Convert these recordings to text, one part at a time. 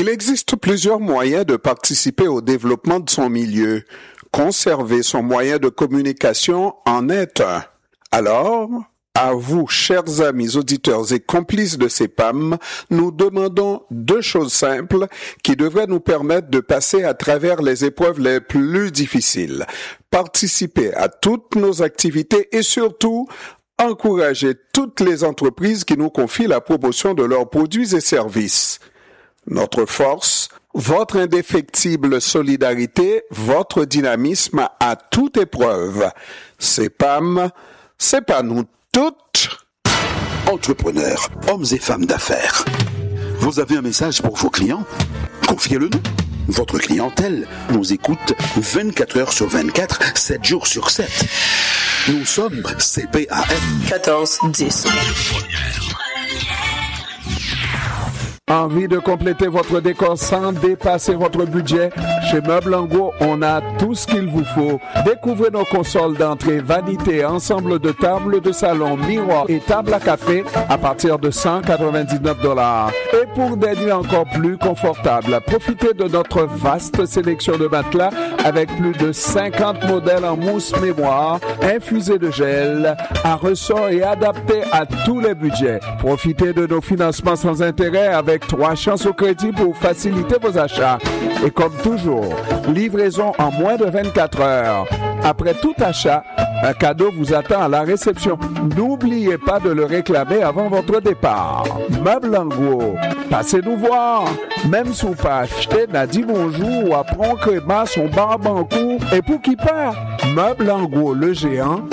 Il existe plusieurs moyens de participer au développement de son milieu. Conserver son moyen de communication en est un. Alors, à vous, chers amis auditeurs et complices de CEPAM, nous demandons deux choses simples qui devraient nous permettre de passer à travers les épreuves les plus difficiles. Participer à toutes nos activités et surtout, encourager toutes les entreprises qui nous confient la promotion de leurs produits et services. Notre force, votre indéfectible solidarité, votre dynamisme à toute épreuve. CEPAM, c'est pas nous toutes. Entrepreneurs, hommes et femmes d'affaires. Vous avez un message pour vos clients? Confiez-le-nous. Votre clientèle nous écoute 24 heures sur 24, 7 jours sur 7. Nous sommes CPAM 1410. Envie de compléter votre décor sans dépasser votre budget? Chez Meubles en Gros, on a tout ce qu'il vous faut. Découvrez nos consoles d'entrée, vanités, ensemble de tables de salon, miroirs et tables à café à partir de $199. Et pour des nuits encore plus confortables, profitez de notre vaste sélection de matelas avec plus de 50 modèles en mousse mémoire, infusés de gel, à ressort et adaptés à tous les budgets. Profitez de nos financements sans intérêt avec 3 chances au crédit pour faciliter vos achats. Et comme toujours, livraison en moins de 24 heures. Après tout achat, un cadeau vous attend à la réception. N'oubliez pas de le réclamer avant votre départ. Meubles en Gros, passez nous voir. Même si vous pas acheté, n'a dit bonjour ou apprend créma son barbancourt et pour qui part. Meubles en Gros, le géant,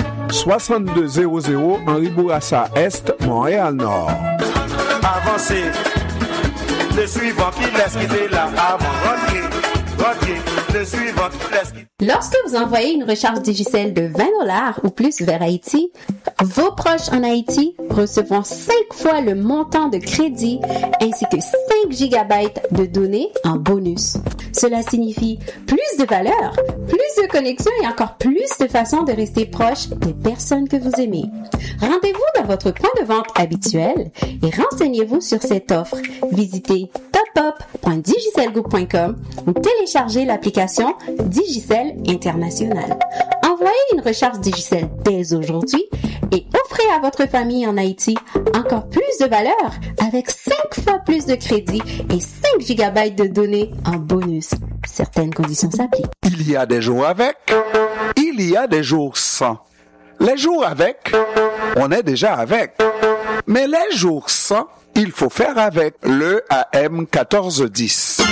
6200 Henri Bourassa Est, Montréal-Nord. Avancez. Le suivant qui laisse quitter là avant rentrer, le suivant qui laisse quitter. Lorsque vous envoyez une recharge Digicel de $20 ou plus vers Haïti, vos proches en Haïti recevront 5 fois le montant de crédit ainsi que 5 gigabytes de données en bonus. Cela signifie plus de valeur, plus de connexion et encore plus de façons de rester proche des personnes que vous aimez. Rendez-vous dans votre point de vente habituel et renseignez-vous sur cette offre. Visitez topup.digicelgroup.com ou téléchargez l'application Digicel International. Envoyez une recharge Digicel dès aujourd'hui et offrez à votre famille en Haïti encore plus de valeur avec 5 fois plus de crédit et 5 gigabytes de données en bonus. Certaines conditions s'appliquent. Il y a des jours avec, il y a des jours sans. Les jours avec, on est déjà avec. Mais les jours sans, il faut faire avec le AM 1410.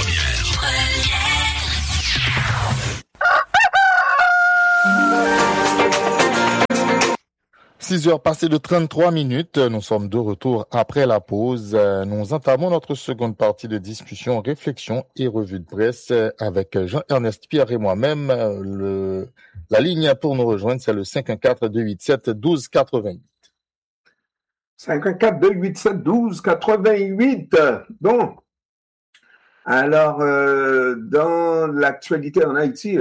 6 heures passées de 33 minutes, nous sommes de retour après la pause. Nous entamons notre seconde partie de discussion, réflexion et revue de presse avec Jean-Ernest Pierre et moi-même. La ligne pour nous rejoindre, c'est le 514-287-1288. 514-287-1288. Bon. Alors, dans l'actualité en Haïti,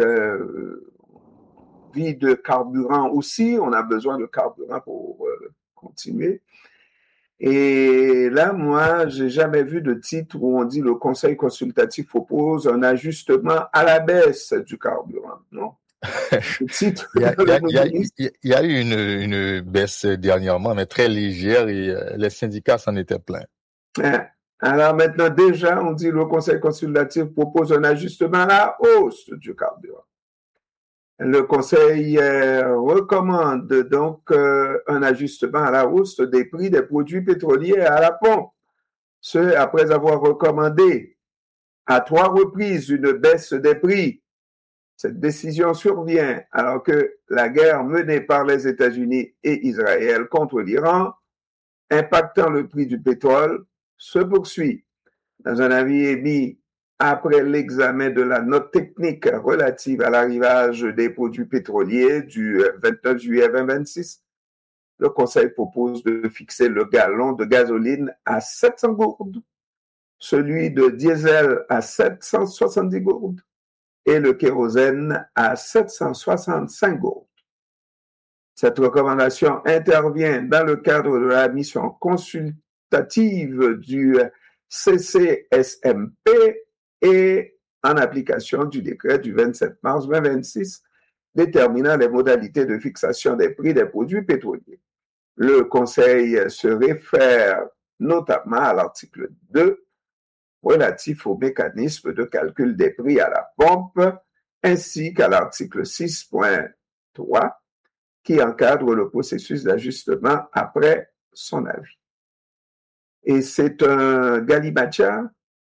vie de carburant aussi, on a besoin de carburant pour continuer. Et là, moi, j'ai jamais vu de titre où on dit le Conseil consultatif propose un ajustement à la baisse du carburant, non? Le titre. Il y a eu une baisse dernièrement, mais très légère, et les syndicats s'en étaient plaints. Alors maintenant, déjà, on dit le Conseil consultatif propose un ajustement à la hausse du carburant. Le Conseil recommande donc un ajustement à la hausse des prix des produits pétroliers à la pompe. Ce, après avoir recommandé à 3 reprises une baisse des prix. Cette décision survient alors que la guerre menée par les États-Unis et Israël contre l'Iran, impactant le prix du pétrole, se poursuit. Dans un avis émis après l'examen de la note technique relative à l'arrivage des produits pétroliers du 29 juillet 2026, le Conseil propose de fixer le gallon de gasoline à 700 gourdes, celui de diesel à 770 gourdes et le kérosène à 765 gourdes. Cette recommandation intervient dans le cadre de la mission consultative du CCSMP et en application du décret du 27 mars 2026 déterminant les modalités de fixation des prix des produits pétroliers. Le Conseil se réfère notamment à l'article 2 relatif au mécanisme de calcul des prix à la pompe, ainsi qu'à l'article 6.3 qui encadre le processus d'ajustement après son avis. Et c'est un galimatia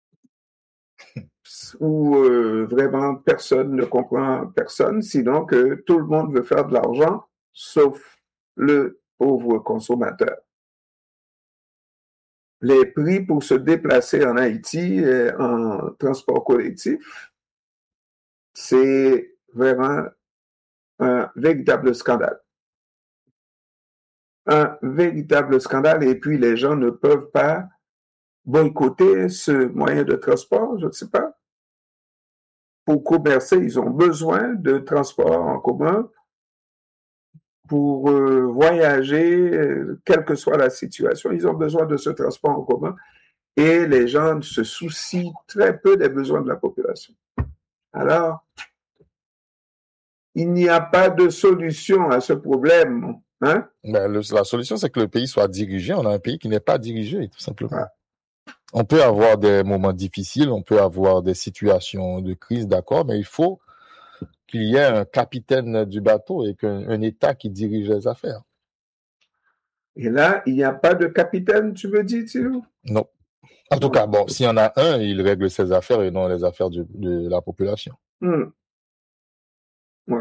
où vraiment personne ne comprend personne, sinon que tout le monde veut faire de l'argent, sauf le pauvre consommateur. Les prix pour se déplacer en Haïti en transport collectif, c'est vraiment un véritable scandale. Un véritable scandale, et puis les gens ne peuvent pas boycotter ce moyen de transport, je ne sais pas. Pour commercer, ils ont besoin de transport en commun pour voyager, quelle que soit la situation. Ils ont besoin de ce transport en commun et les gens se soucient très peu des besoins de la population. Alors, il n'y a pas de solution à ce problème. Hein? Ben, la solution, c'est que le pays soit dirigé. On a un pays qui n'est pas dirigé, tout simplement. Ah. On peut avoir des moments difficiles, on peut avoir des situations de crise, d'accord, mais il faut qu'il y ait un capitaine du bateau et qu'un État qui dirige les affaires. Et là, il n'y a pas de capitaine, tu veux dire, Thilo? Non. En tout cas, bon, s'il y en a un, il règle ses affaires et non les affaires de la population. Ouais.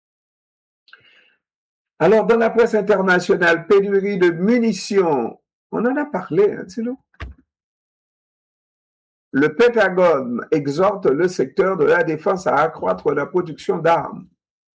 Alors, dans la presse internationale, pénurie de munitions, on en a parlé, hein, Thilo? Le Pentagone exhorte le secteur de la défense à accroître la production d'armes.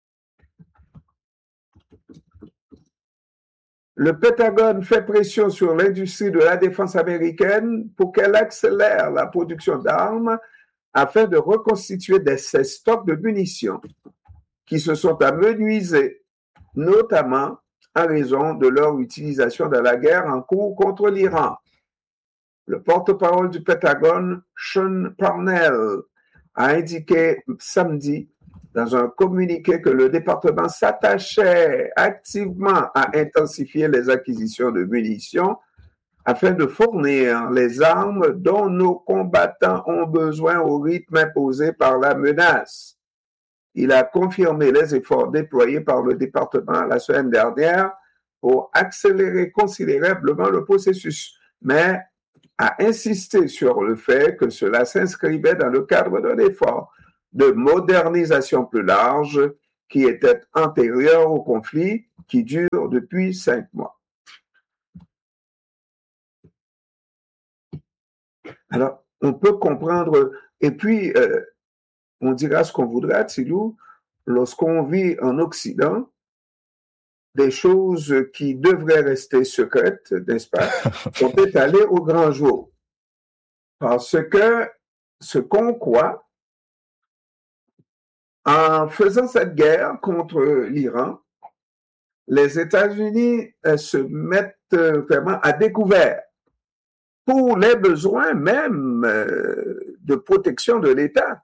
Le Pentagone fait pression sur l'industrie de la défense américaine pour qu'elle accélère la production d'armes afin de reconstituer ses stocks de munitions qui se sont amenuisés, notamment en raison de leur utilisation dans la guerre en cours contre l'Iran. Le porte-parole du Pentagone, Sean Parnell, a indiqué samedi dans un communiqué que le département s'attachait activement à intensifier les acquisitions de munitions afin de fournir les armes dont nos combattants ont besoin au rythme imposé par la menace. Il a confirmé les efforts déployés par le département la semaine dernière pour accélérer considérablement le processus, mais a insisté sur le fait que cela s'inscrivait dans le cadre d'un effort de modernisation plus large qui était antérieur au conflit qui dure depuis 5 mois. Alors, on peut comprendre, et puis, on dira ce qu'on voudra, Thilo, lorsqu'on vit en Occident, des choses qui devraient rester secrètes, n'est-ce pas, sont étalées au grand jour. Parce que ce qu'on croit, en faisant cette guerre contre l'Iran, les États-Unis se mettent vraiment à découvert pour les besoins même de protection de l'État.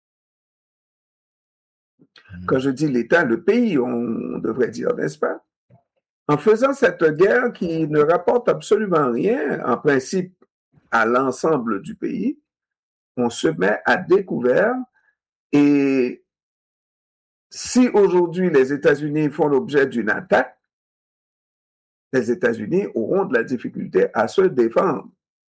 Quand je dis l'État, le pays, on devrait dire, n'est-ce pas? En faisant cette guerre qui ne rapporte absolument rien, en principe, à l'ensemble du pays, on se met à découvert. Et si aujourd'hui les États-Unis font l'objet d'une attaque, les États-Unis auront de la difficulté à se défendre.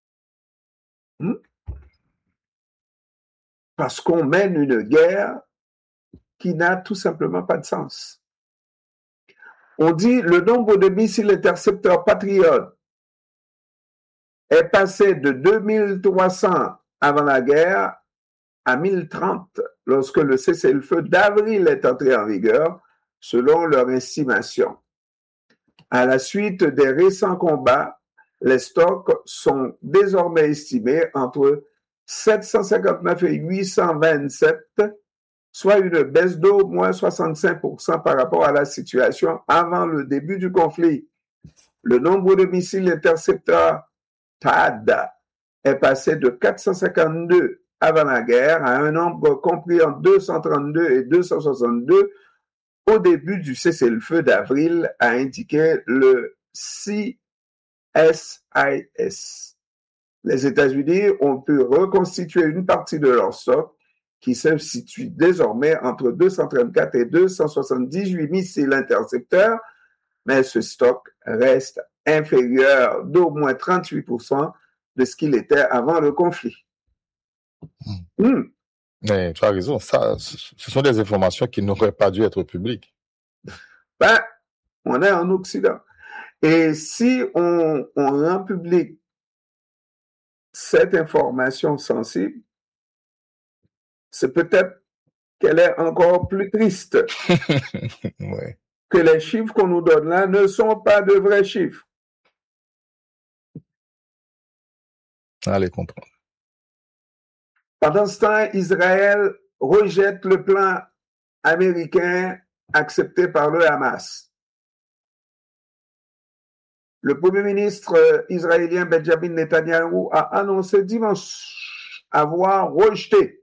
Parce qu'on mène une guerre qui n'a tout simplement pas de sens. On dit le nombre de missiles intercepteurs Patriot est passé de 2300 avant la guerre à 1030 lorsque le cessez-le-feu d'avril est entré en vigueur, selon leur estimation. À la suite des récents combats, les stocks sont désormais estimés entre 759 et 827, soit une baisse d'au moins 65% par rapport à la situation avant le début du conflit. Le nombre de missiles intercepteurs THAAD est passé de 452 avant la guerre à un nombre compris entre 232 et 262 au début du cessez-le-feu d'avril, a indiqué le CSIS. Les États-Unis ont pu reconstituer une partie de leur stock qui se situe désormais entre 234 et 278 missiles intercepteurs, mais ce stock reste inférieur d'au moins 38% de ce qu'il était avant le conflit. Mais tu as raison, ça, ce sont des informations qui n'auraient pas dû être publiques. Ben, on est en Occident. Et si on rend public cette information sensible, c'est peut-être qu'elle est encore plus triste. Ouais. Que les chiffres qu'on nous donne là ne sont pas de vrais chiffres. Allez comprendre. Pendant ce temps, Israël rejette le plan américain accepté par le Hamas. Le Premier ministre israélien Benjamin Netanyahu a annoncé dimanche avoir rejeté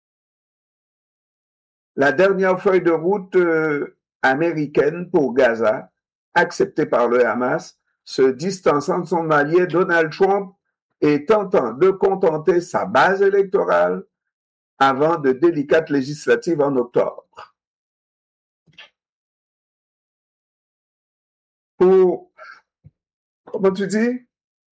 la dernière feuille de route américaine pour Gaza, acceptée par le Hamas, se distançant de son allié Donald Trump et tentant de contenter sa base électorale avant de délicates législatives en octobre. Pour, comment tu dis?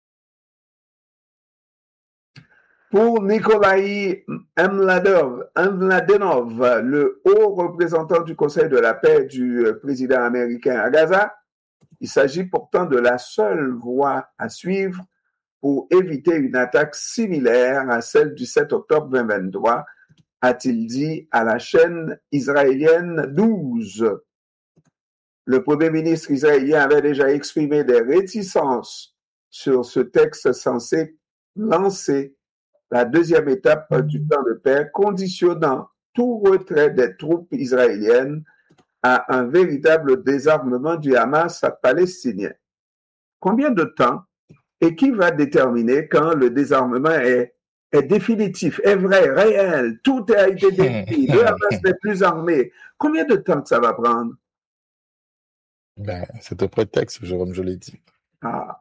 Pour Nikolai Mladenov, le haut représentant du Conseil de la paix du président américain à Gaza, il s'agit pourtant de la seule voie à suivre pour éviter une attaque similaire à celle du 7 octobre 2023, a-t-il dit à la chaîne israélienne 12. Le Premier ministre israélien avait déjà exprimé des réticences sur ce texte censé lancer la deuxième étape du plan de paix, conditionnant tout retrait des troupes israéliennes à un véritable désarmement du Hamas palestinien. Combien de temps et qui va déterminer quand le désarmement est définitif, est vrai, réel, tout a été détruit, le Hamas n'est plus armé? Combien de temps que ça va prendre? Ben, c'est un prétexte, Jérôme, je l'ai dit. Ah.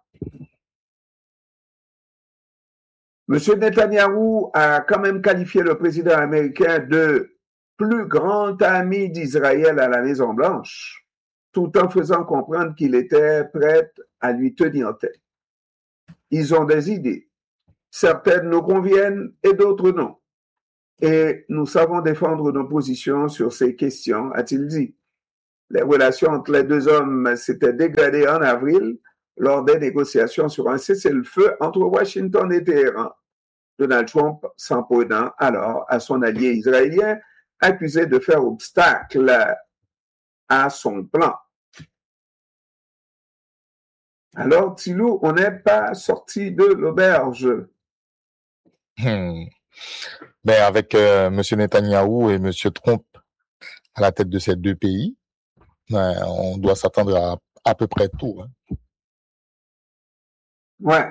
Monsieur Netanyahou a quand même qualifié le président américain de plus grand ami d'Israël à la Maison-Blanche, tout en faisant comprendre qu'il était prêt à lui tenir tête. Ils ont des idées. Certaines nous conviennent et d'autres non. Et nous savons défendre nos positions sur ces questions, a-t-il dit. Les relations entre les deux hommes s'étaient dégradées en avril lors des négociations sur un cessez-le-feu entre Washington et Téhéran. Donald Trump s'en prenant alors à son allié israélien, accusé de faire obstacle à son plan. Alors, Thilou, on n'est pas sorti de l'auberge. Ben, avec M. Netanyahou et M. Trump à la tête de ces deux pays, on doit s'attendre à peu près tout. Hein. Ouais.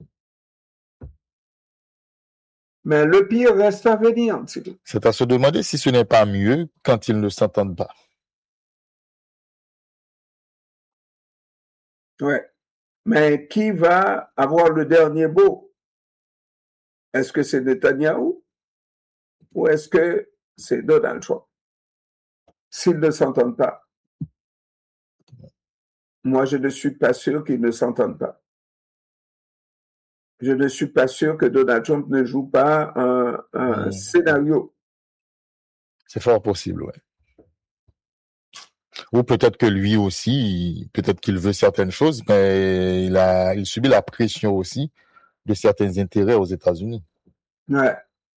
Mais le pire reste à venir. C'est à se demander si ce n'est pas mieux quand ils ne s'entendent pas. Ouais. Mais qui va avoir le dernier mot? Est-ce que c'est Netanyahou ou est-ce que c'est Donald Trump? S'ils ne s'entendent pas. Moi, je ne suis pas sûr qu'ils ne s'entendent pas. Je ne suis pas sûr que Donald Trump ne joue pas un scénario. C'est fort possible, ouais. Ou peut-être que lui aussi, peut-être qu'il veut certaines choses, mais il subit la pression aussi de certains intérêts aux États-Unis. Ouais.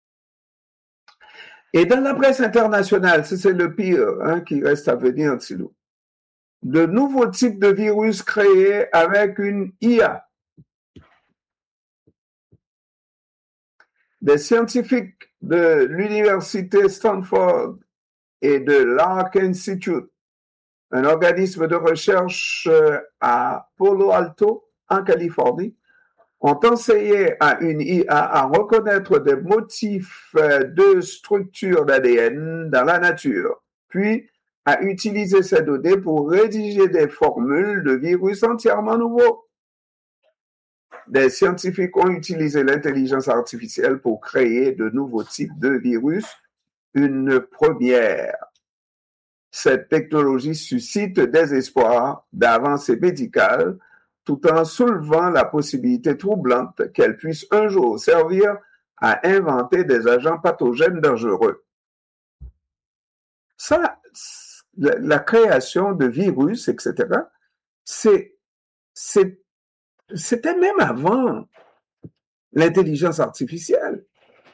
Et dans la presse internationale, c'est le pire qui reste à venir, Thilou. De nouveaux types de virus créés avec une IA. Des scientifiques de l'université Stanford et de l'Arc Institute, un organisme de recherche à Palo Alto, en Californie, ont enseigné à une IA à reconnaître des motifs de structure d'ADN dans la nature, puis à utiliser ces données pour rédiger des formules de virus entièrement nouveaux. Des scientifiques ont utilisé l'intelligence artificielle pour créer de nouveaux types de virus, une première. Cette technologie suscite des espoirs d'avancées médicales tout en soulevant la possibilité troublante qu'elle puisse un jour servir à inventer des agents pathogènes dangereux. Ça, la création de virus, etc., c'était même avant l'intelligence artificielle.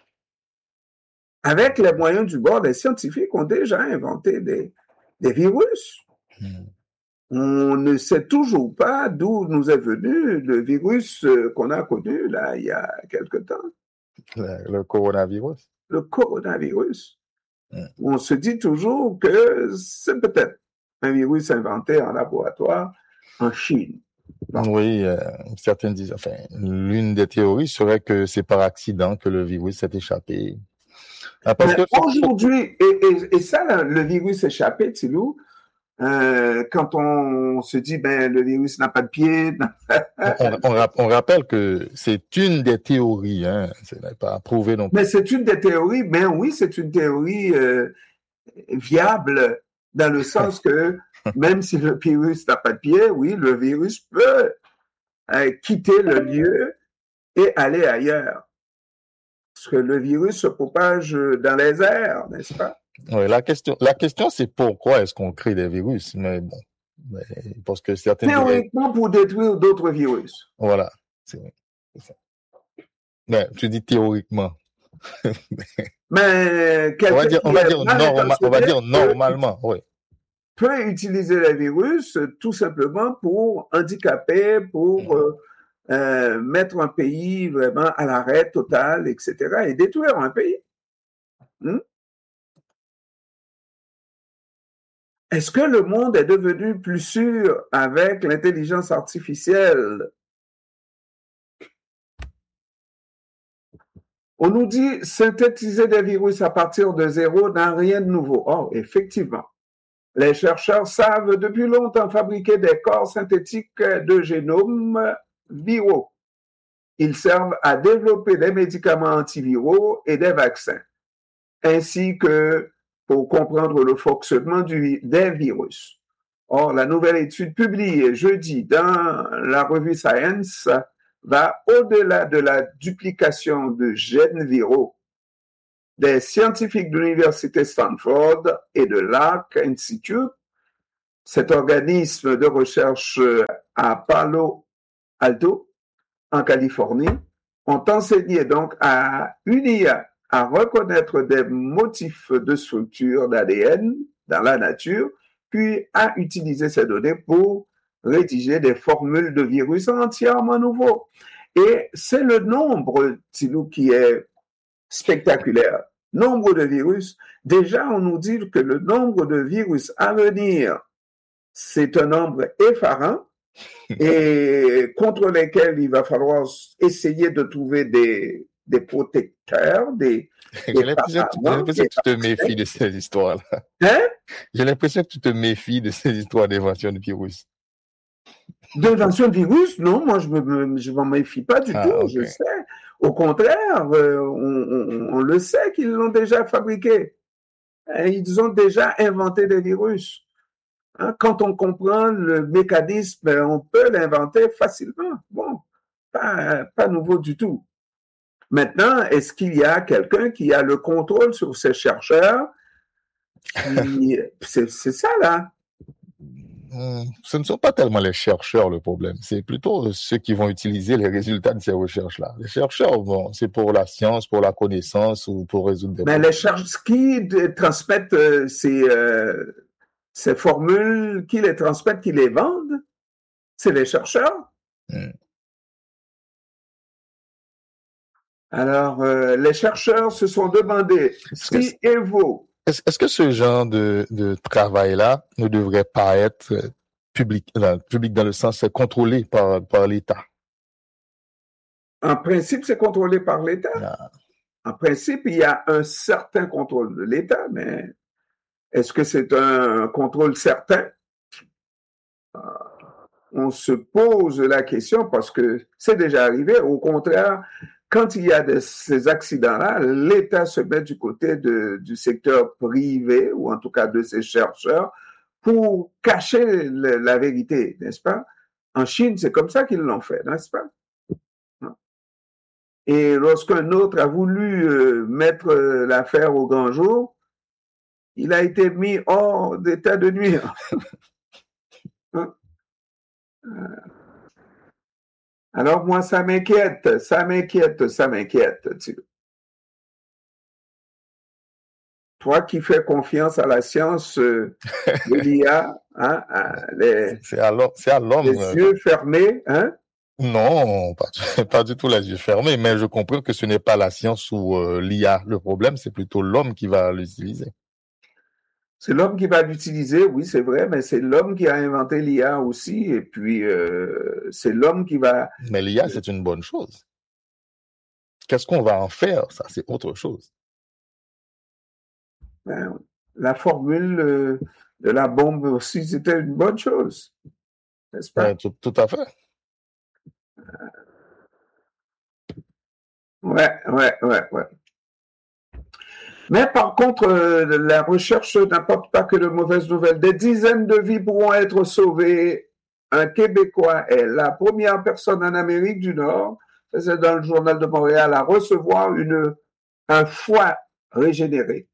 Avec les moyens du bord, les scientifiques ont déjà inventé des virus. On ne sait toujours pas d'où nous est venu le virus qu'on a connu là il y a quelque temps. Le coronavirus. Le coronavirus. On se dit toujours que c'est peut-être un virus inventé en laboratoire en Chine. Donc, oui, certains disent, enfin, l'une des théories serait que c'est par accident que le virus s'est échappé. Parce que aujourd'hui, et ça, là, le virus échappé, Tilou, quand on se dit, ben, le virus n'a pas de pied. on rappelle que c'est une des théories, hein, ce n'est pas prouvé non plus. Mais c'est une des théories, mais oui, c'est une théorie viable dans le sens que même si le virus n'a pas de pied, oui, le virus peut quitter le lieu et aller ailleurs. Parce que le virus se propage dans les airs, n'est-ce pas? Oui, la question, c'est pourquoi est-ce qu'on crée des virus? Mais bon, parce que certains... Théoriquement, pour détruire d'autres virus. Voilà, c'est ça. Mais tu dis théoriquement. Mais on va dire normalement, oui. Peut utiliser les virus tout simplement pour handicaper, pour mettre un pays vraiment à l'arrêt total, etc., et détruire un pays. Est-ce que le monde est devenu plus sûr avec l'intelligence artificielle? On nous dit synthétiser des virus à partir de zéro n'a rien de nouveau. Oh, effectivement. Les chercheurs savent depuis longtemps fabriquer des corps synthétiques de génomes viraux. Ils servent à développer des médicaments antiviraux et des vaccins, ainsi que pour comprendre le fonctionnement des virus. Or, la nouvelle étude publiée jeudi dans la revue Science va au-delà de la duplication de gènes viraux. Des scientifiques de l'université Stanford et de l'Arc Institute, cet organisme de recherche à Palo Alto, en Californie, ont enseigné donc à une IA à reconnaître des motifs de structure d'ADN dans la nature, puis à utiliser ces données pour rédiger des formules de virus entièrement nouveaux. Et c'est le nombre, Tilou, qui est spectaculaire. Nombre de virus. Déjà, on nous dit que le nombre de virus à venir, c'est un nombre effarant et contre lesquels il va falloir essayer de trouver des protecteurs, J'ai l'impression que tu te méfies de ces histoires-là. Hein? J'ai l'impression que tu te méfies de ces histoires d'invention de virus. D'invention de virus? Non, moi, je m'en méfie pas du tout, okay. Je sais. Au contraire, on le sait qu'ils l'ont déjà fabriqué. Ils ont déjà inventé des virus. Quand on comprend le mécanisme, on peut l'inventer facilement. Bon, pas nouveau du tout. Maintenant, est-ce qu'il y a quelqu'un qui a le contrôle sur ces chercheurs? C'est ça, là. Ce ne sont pas tellement les chercheurs le problème, c'est plutôt ceux qui vont utiliser les résultats de ces recherches-là. Les chercheurs, bon, c'est pour la science, pour la connaissance ou pour résoudre des problèmes. Mais les chercheurs qui transmettent ces formules, qui les transmettent, qui les vendent, c'est les chercheurs. Alors, les chercheurs se sont demandé si Evo... Est-ce que ce genre de travail-là ne devrait pas être public dans le sens contrôlé par l'État? En principe, c'est contrôlé par l'État. Ah. En principe, il y a un certain contrôle de l'État, mais est-ce que c'est un contrôle certain? On se pose la question parce que c'est déjà arrivé. Au contraire, quand il y a ces accidents-là, l'État se met du côté du secteur privé, ou en tout cas de ses chercheurs, pour cacher la vérité, n'est-ce pas? En Chine, c'est comme ça qu'ils l'ont fait, n'est-ce pas? Et lorsqu'un autre a voulu mettre l'affaire au grand jour, il a été mis hors d'état de nuire. Alors moi, ça m'inquiète. Toi qui fais confiance à la science de l'IA, hein, C'est à l'homme. Les yeux fermés, hein? Non, pas du tout les yeux fermés, mais je comprends que ce n'est pas la science ou l'IA. Le problème, c'est plutôt l'homme qui va l'utiliser. C'est l'homme qui va l'utiliser, oui, c'est vrai, mais c'est l'homme qui a inventé l'IA aussi, et puis c'est l'homme qui va... Mais l'IA, c'est une bonne chose. Qu'est-ce qu'on va en faire? Ça, c'est autre chose. Ben, la formule de la bombe aussi, c'était une bonne chose, n'est-ce pas? Tout à fait. Ouais. Mais par contre, la recherche n'apporte pas que de mauvaises nouvelles. Des dizaines de vies pourront être sauvées. Un Québécois est la première personne en Amérique du Nord, c'est dans le Journal de Montréal, à recevoir un foie régénéré.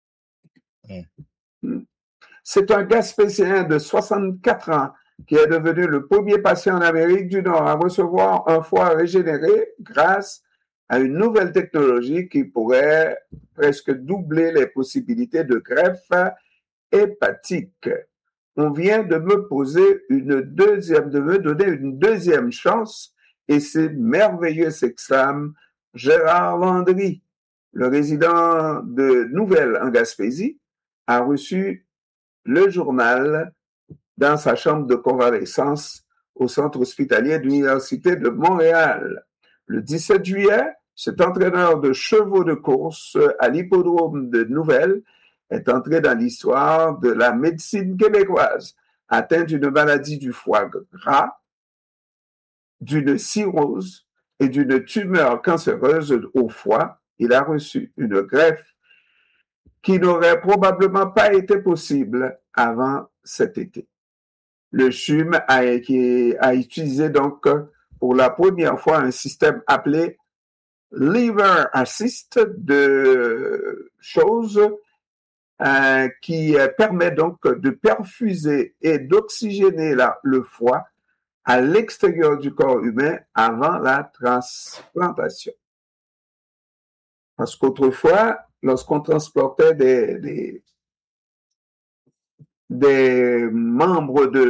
C'est un Gaspésien de 64 ans qui est devenu le premier patient en Amérique du Nord à recevoir un foie régénéré grâce à une nouvelle technologie qui pourrait presque doubler les possibilités de greffe hépatique. On vient de me donner une deuxième chance, et c'est merveilleux, s'exclame Gérard Landry. Le résident de Nouvelle en Gaspésie a reçu le journal dans sa chambre de convalescence au centre hospitalier de l'Université de Montréal. Le 17 juillet, cet entraîneur de chevaux de course à l'hippodrome de Nouvelle est entré dans l'histoire de la médecine québécoise. Atteint d'une maladie du foie gras, d'une cirrhose et d'une tumeur cancéreuse au foie, il a reçu une greffe qui n'aurait probablement pas été possible avant cet été. Le CHUM a utilisé donc pour la première fois un système appelé Liver Assist de choses qui permet donc de perfuser et d'oxygéner le foie à l'extérieur du corps humain avant la transplantation. Parce qu'autrefois, lorsqu'on transportait des membres de